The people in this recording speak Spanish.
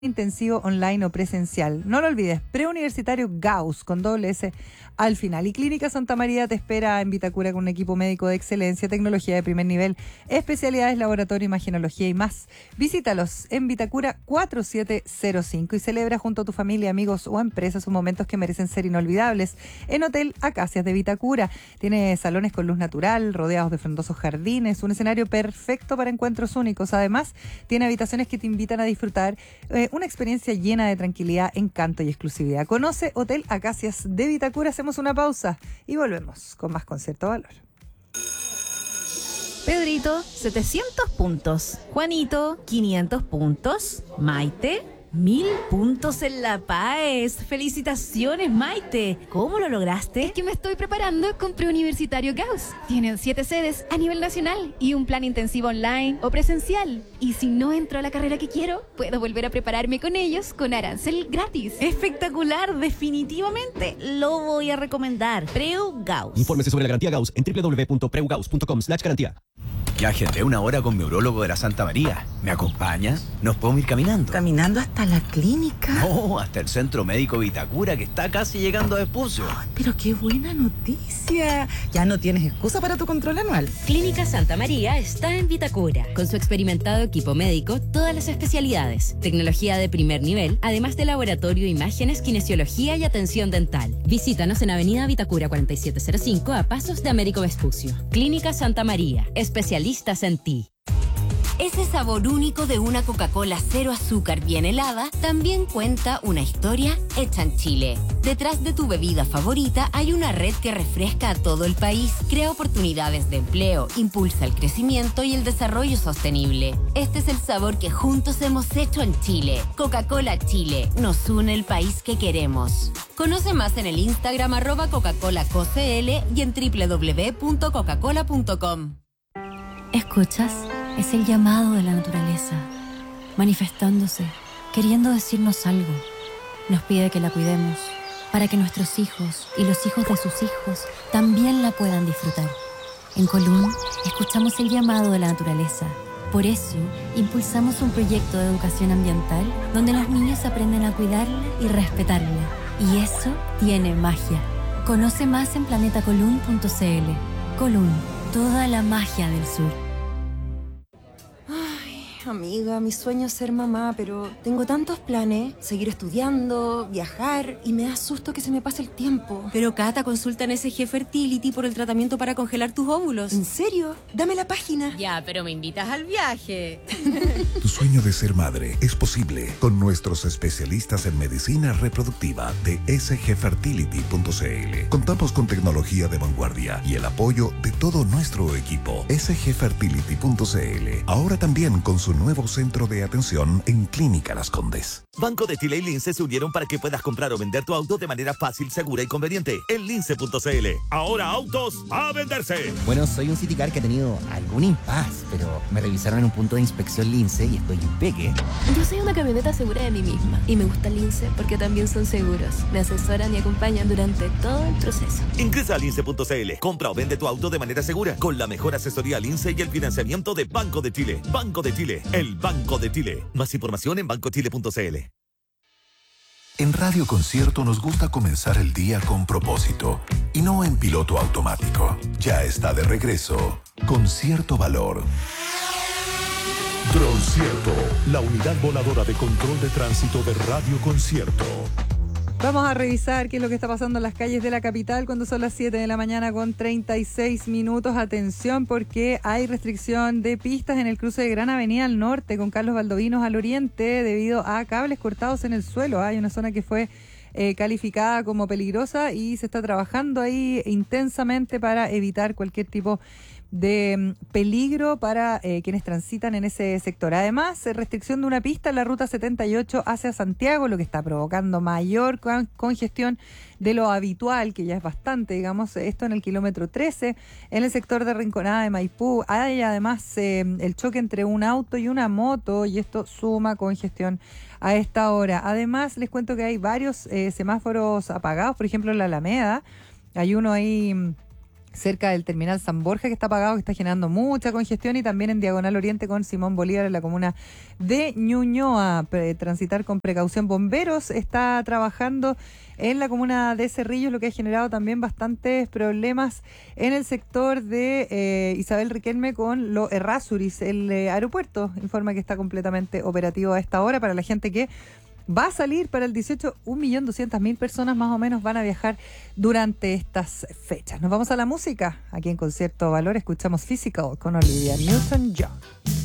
intensivo online o presencial. No lo olvides, preuniversitario Gauss con doble S al final. Y Clínica Santa María te espera en Vitacura con un equipo médico de excelencia, tecnología de primer nivel, especialidades, laboratorio, imagenología y más. Visítalos en Vitacura 4705 y celebra junto a tu familia, amigos o empresas sus momentos que merecen ser inolvidables en Hotel Acacias de Vitacura. Tiene salones con luz natural, rodeados de frondosos jardines, un escenario perfecto para encuentros únicos. Además, tiene habitaciones que te invitan a disfrutar una experiencia llena de tranquilidad, encanto y exclusividad. Conoce Hotel Acacias de Vitacura. Hacemos una pausa y volvemos con más Concierto Valor. Pedrito, 700 puntos. Juanito, 500 puntos. Maite, 1000 puntos en La Paz. ¡Felicitaciones, Maite! ¿Cómo lo lograste? Es que me estoy preparando con Preuniversitario Gauss. Tienen 7 sedes a nivel nacional y un plan intensivo online o presencial. Y si no entro a la carrera que quiero, puedo volver a prepararme con ellos con arancel gratis. ¡Espectacular! Definitivamente lo voy a recomendar. Preu Gauss. Infórmese sobre la garantía Gauss en www.preugauss.com/garantía. Ya agendé una hora con mi urólogo de la Santa María. ¿Me acompaña? ¿Nos podemos ir caminando? ¿Caminando hasta la clínica? No, hasta el Centro Médico Vitacura, que está casi llegando a Vespucio. Pero qué buena noticia. Ya no tienes excusa para tu control anual. Clínica Santa María está en Vitacura. Con su experimentado equipo médico, todas las especialidades, tecnología de primer nivel, además de laboratorio, imágenes, kinesiología y atención dental. Visítanos en Avenida Vitacura 4705 a pasos de Américo Vespucio. Clínica Santa María, especialistas en ti. Ese sabor único de una Coca-Cola cero azúcar bien helada también cuenta una historia hecha en Chile. Detrás de tu bebida favorita hay una red que refresca a todo el país, crea oportunidades de empleo, impulsa el crecimiento y el desarrollo sostenible. Este es el sabor que juntos hemos hecho en Chile. Coca-Cola Chile, nos une el país que queremos. Conoce más en el Instagram @Coca-ColaCoCL y en www.coca-cola.com. ¿Escuchas? Es el llamado de la naturaleza, manifestándose, queriendo decirnos algo. Nos pide que la cuidemos, para que nuestros hijos y los hijos de sus hijos también la puedan disfrutar. En Colún, escuchamos el llamado de la naturaleza. Por eso, impulsamos un proyecto de educación ambiental donde los niños aprenden a cuidarla y respetarla. Y eso tiene magia. Conoce más en planetacolún.cl. Colún, toda la magia del sur. Amiga, mi sueño es ser mamá, pero tengo tantos planes, seguir estudiando, viajar, y me da susto que se me pase el tiempo. Pero Cata, consulta en SG Fertility por el tratamiento para congelar tus óvulos. ¿En serio? Dame la página. Ya, pero me invitas al viaje. Tu sueño de ser madre es posible con nuestros especialistas en medicina reproductiva de sgfertility.cl. Contamos con tecnología de vanguardia y el apoyo de todo nuestro equipo. sgfertility.cl. Ahora también con su nuevo centro de atención en Clínica Las Condes. Banco de Chile y Lince se unieron para que puedas comprar o vender tu auto de manera fácil, segura y conveniente en lince.cl. Ahora autos a venderse. Bueno, soy un Citicar que ha tenido algún impas, pero me revisaron en un punto de inspección Lince y estoy impeque. Yo soy una camioneta segura de mí misma y me gusta Lince porque también son seguros. Me asesoran y acompañan durante todo el proceso. Ingresa a lince.cl. Compra o vende tu auto de manera segura con la mejor asesoría Lince y el financiamiento de Banco de Chile. Banco de Chile, el Banco de Chile. Más información en bancochile.cl. En Radio Concierto nos gusta comenzar el día con propósito y no en piloto automático. Ya está de regreso Concierto Valor. Droncierto, la unidad voladora de control de tránsito de Radio Concierto. Vamos a revisar qué es lo que está pasando en las calles de la capital cuando son las 7 de la mañana con 36 minutos. Atención, porque hay restricción de pistas en el cruce de Gran Avenida al norte con Carlos Valdovinos al oriente debido a cables cortados en el suelo. Hay una zona que fue calificada como peligrosa y se está trabajando ahí intensamente para evitar cualquier tipo de peligro para quienes transitan en ese sector. Además, restricción de una pista en la ruta 78 hacia Santiago, lo que está provocando mayor congestión de lo habitual, que ya es bastante, digamos, esto en el kilómetro 13, en el sector de Rinconada de Maipú. Hay además el choque entre un auto y una moto, y esto suma congestión a esta hora. Además, les cuento que hay varios semáforos apagados, por ejemplo, en la Alameda, hay uno ahí cerca del terminal San Borja, que está apagado, que está generando mucha congestión, y también en Diagonal Oriente con Simón Bolívar en la comuna de Ñuñoa. Transitar con precaución. Bomberos está trabajando en la comuna de Cerrillos, lo que ha generado también bastantes problemas en el sector de Isabel Riquelme con los Errázuriz. El aeropuerto informa que está completamente operativo a esta hora. Para la gente que va a salir para el 18, 1.200.000 personas más o menos van a viajar durante estas fechas. Nos vamos a la música. Aquí en Concierto Valor escuchamos Physical con Olivia Newton-John.